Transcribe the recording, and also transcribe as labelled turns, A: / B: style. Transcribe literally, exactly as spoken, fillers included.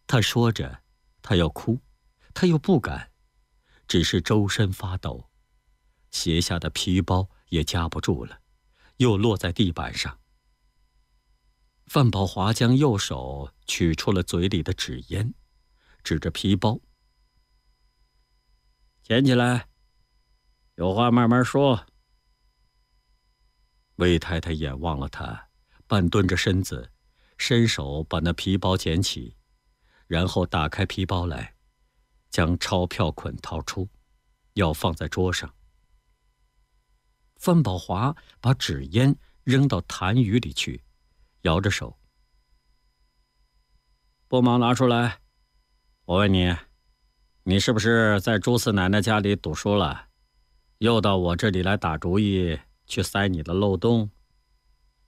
A: 他说着，他要哭，他又不敢，只是周身发抖，鞋下的皮包也夹不住了，又落在地板上。范宝华将右手取出了嘴里的纸烟，指着皮包：“捡起来，有话慢慢说。”魏太太眼望了他，半蹲着身子，伸手把那皮包捡起，然后打开皮包来，将钞票捆掏出，要放在桌上。范宝华把纸烟扔到痰盂里去，摇着手：“不忙拿出来。我问你，你是不是在朱四奶奶家里读书了，又到我这里来打主意，去塞你的漏洞？”